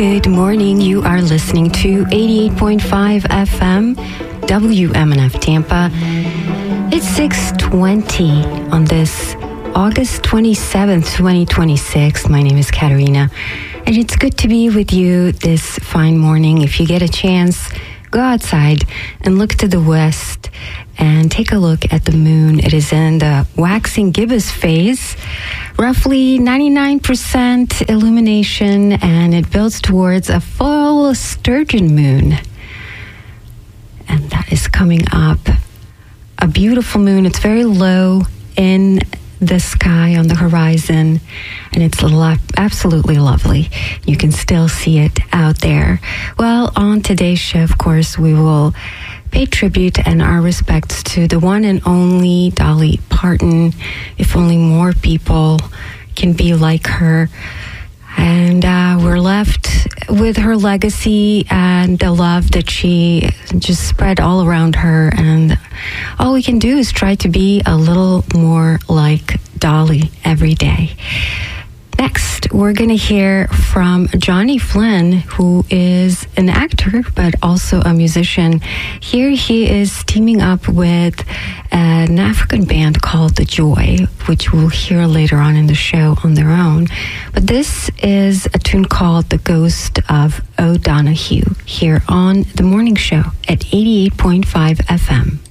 Good morning. You are listening to 88.5 FM, WMNF Tampa. It's 6:20 on this August 27th, 2026. My name is Katerina, and it's good to be with you this fine morning. If you get a chance, go outside and look to the west and take a look at the moon. It is in the waxing gibbous phase, roughly 99% illumination, and it builds towards a full sturgeon moon. And that is coming up. A beautiful moon. It's very low in the sky on the horizon, and it's absolutely lovely. You can still see it out there. Well, on today's show, of course, we will pay tribute and our respects to the one and only Dolly Parton. If only more people can be like her. And we're left with her legacy and the love that she just spread all around her. And all we can do is try to be a little more like Dolly every day. Next, we're going to hear from Johnny Flynn, who is an actor, but also a musician. Here he is teaming up with an African band called The Joy, which we'll hear later on in the show on their own. But this is a tune called The Ghost of O'Donoghue, here on The Morning Show at 88.5 FM.